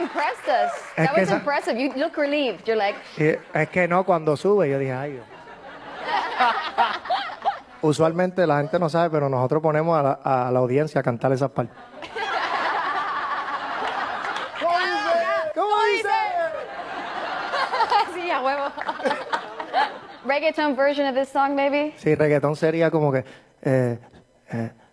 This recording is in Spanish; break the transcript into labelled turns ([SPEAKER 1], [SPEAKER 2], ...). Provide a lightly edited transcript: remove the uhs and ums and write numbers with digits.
[SPEAKER 1] impressed us.
[SPEAKER 2] Es
[SPEAKER 1] That
[SPEAKER 2] que
[SPEAKER 1] was
[SPEAKER 2] esa-
[SPEAKER 1] impressive. You look relieved. You're like,
[SPEAKER 2] Es que no, cuando sube, yo dije, ay, Dios. Usualmente la gente no sabe, pero nosotros ponemos a la audiencia a cantar esas partes. ¿Cómo dice?
[SPEAKER 1] sí, a huevo. Reggaeton version of this song, maybe?
[SPEAKER 2] Sí, reggaetón sería como que...